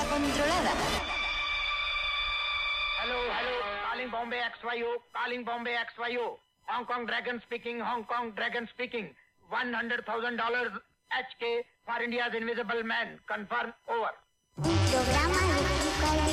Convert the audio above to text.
controlada. Hello, calling Bombay XYU. Hong Kong Dragon speaking, $100,000 HK for India's invisible man. Confirm, over. Un programa de